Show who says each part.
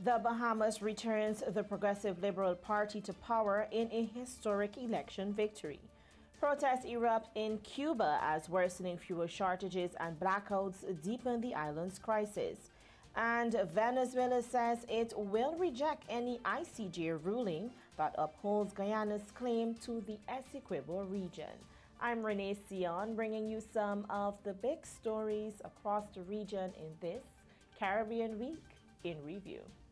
Speaker 1: The Bahamas returns the Progressive Liberal Party to power in a historic election victory. Protests erupt in Cuba as worsening fuel shortages and blackouts deepen the island's crisis. And Venezuela says it will reject any ICJ ruling that upholds Guyana's claim to the Essequibo region. I'm Renee Sion, bringing you some of the big stories across the region in this Caribbean Week in Review.